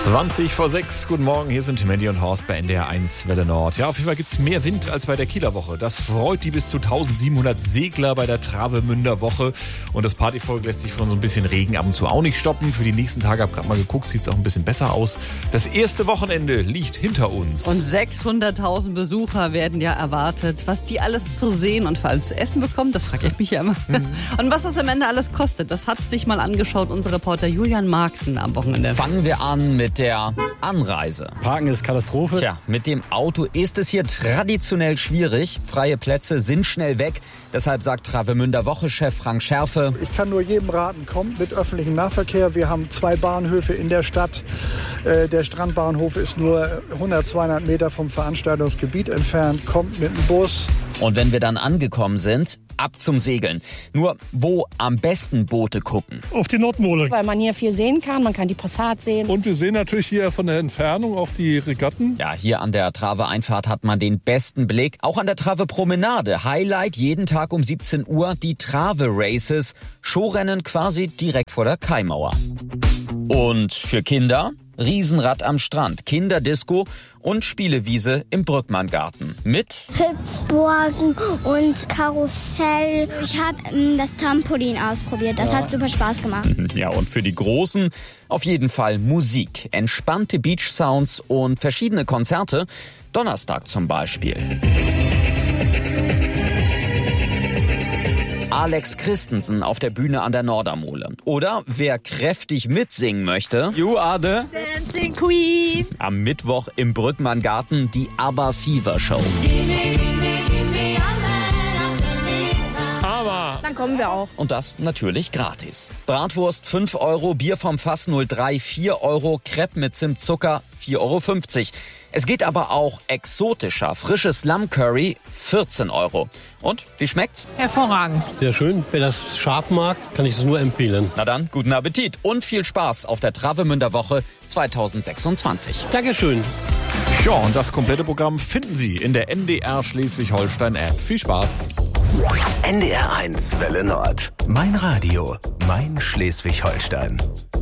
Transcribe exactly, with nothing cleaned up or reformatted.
zwanzig vor sechs, guten Morgen, hier sind Mandy und Horst bei N D R eins Welle Nord. Ja, auf jeden Fall gibt es mehr Wind als bei der Kieler Woche. Das freut die bis zu eintausendsiebenhundert Segler bei der Travemünder Woche. Und das Partyvolk lässt sich von so ein bisschen Regen ab und zu auch nicht stoppen. Für die nächsten Tage, habe gerade mal geguckt, sieht es auch ein bisschen besser aus. Das erste Wochenende liegt hinter uns. Und sechshunderttausend Besucher werden ja erwartet. Was die alles zu sehen und vor allem zu essen bekommen, das frage ich mich ja immer. Mhm. Und was das am Ende alles kostet, das hat sich mal angeschaut unser Reporter Julian Marxen am Wochenende. Fangen wir an mit der Anreise. Parken ist Katastrophe. Tja, mit dem Auto ist es hier traditionell schwierig. Freie Plätze sind schnell weg. Deshalb sagt Travemünder Woche-Chef Frank Scherfe: Ich kann nur jedem raten, kommt mit öffentlichem Nahverkehr. Wir haben zwei Bahnhöfe in der Stadt. Äh, der Strandbahnhof ist nur hundert, zweihundert Meter vom Veranstaltungsgebiet entfernt. Kommt mit dem Bus. Und wenn wir dann angekommen sind, ab zum Segeln. Nur, wo am besten Boote gucken? Auf die Nordmole. Weil man hier viel sehen kann, man kann die Passat sehen. Und wir sehen natürlich hier von der Entfernung auch die Regatten. Ja, hier an der Trave-Einfahrt hat man den besten Blick. Auch an der Trave-Promenade. Highlight jeden Tag um siebzehn Uhr die Trave-Races. Showrennen quasi direkt vor der Kaimauer. Und für Kinder? Riesenrad am Strand, Kinderdisco und Spielewiese im Brückmanngarten mit Hüpfburgen und Karussell. Ich habe ähm, das Trampolin ausprobiert. Das ja. hat super Spaß gemacht. Ja, und für die Großen auf jeden Fall Musik, entspannte Beach-Sounds und verschiedene Konzerte. Donnerstag zum Beispiel. Alex Christensen auf der Bühne an der Nordermole. Oder wer kräftig mitsingen möchte, You are the Dancing Queen. Am Mittwoch im Brückmanngarten die ABBA Fever Show. Aber dann kommen wir auch. Und das natürlich gratis. Bratwurst fünf Euro, Bier vom Fass null drei vier Euro, Crepe mit Zimtzucker vier Euro fünfzig. Es geht aber auch exotischer, frisches Lammcurry vierzehn Euro. Und wie schmeckt's? Hervorragend. Sehr schön. Wer das scharf mag, kann ich es nur empfehlen. Na dann, guten Appetit und viel Spaß auf der Travemünder Woche zweitausendsechsundzwanzig. Dankeschön. Ja, und das komplette Programm finden Sie in der N D R Schleswig-Holstein-App. Viel Spaß. N D R eins Welle Nord. Mein Radio, mein Schleswig-Holstein.